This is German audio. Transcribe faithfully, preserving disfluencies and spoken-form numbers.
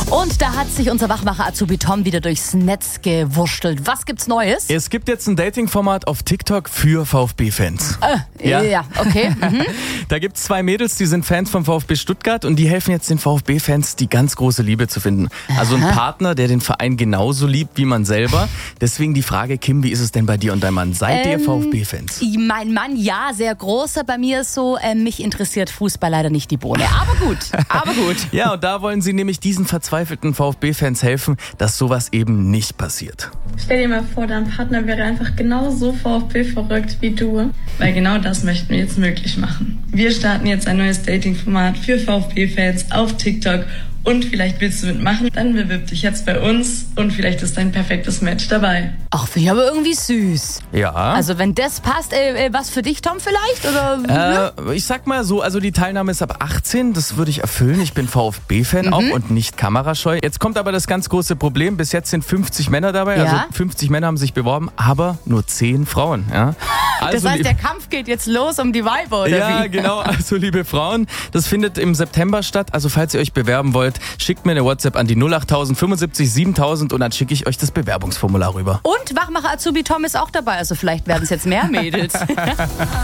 Und da hat sich unser Wachmacher Azubi Tom wieder durchs Netz gewurschtelt. Was gibt's Neues? Es gibt jetzt ein Dating-Format auf TikTok für VfB-Fans. Äh, ja. ja, okay. Mhm. Da gibt's zwei Mädels, die sind Fans vom VfB Stuttgart und die helfen jetzt den VfB-Fans, die ganz große Liebe zu finden. Also ein Partner, der den Verein genauso liebt wie man selber. Deswegen die Frage, Kim, wie ist es denn bei dir und deinem Mann? Seid ihr Ähm, VfB-Fans? Mein Mann, ja, sehr großer. Bei mir ist so, äh, mich interessiert Fußball leider nicht die Bohne. Aber gut, aber gut. Ja, und da wollen sie nämlich diesen verzweifelten VfB-Fans helfen, dass sowas eben nicht passiert. Stell dir mal vor, dein Partner wäre einfach genauso VfB-verrückt wie du. Weil genau das möchten wir jetzt möglich machen. Wir starten jetzt ein neues Dating-Format für VfB-Fans auf TikTok. Und vielleicht willst du mitmachen, dann bewirb dich jetzt bei uns und vielleicht ist dein perfektes Match dabei. Ach, finde ich aber irgendwie süß. Ja. Also wenn das passt, äh, was für dich, Tom, vielleicht? Oder? Äh, ich sag mal so, also die Teilnahme ist ab achtzehn, das würde ich erfüllen. Ich bin VfB-Fan Mhm. auch und nicht kamerascheu. Jetzt kommt aber das ganz große Problem. Bis jetzt sind fünfzig Männer dabei, Ja. also fünfzig Männer haben sich beworben, aber nur zehn Frauen. Ja. Also, Das heißt, lieb- der Kampf geht jetzt los um die Weiber, oder ja, wie? genau. Also, liebe Frauen, das findet im September statt. Also, falls ihr euch bewerben wollt, schickt mir eine WhatsApp an die null acht null null fünfundsiebzig siebentausend und dann schicke ich euch das Bewerbungsformular rüber. Und Wachmacher Azubi Tom ist auch dabei, also vielleicht werden es jetzt mehr Mädels.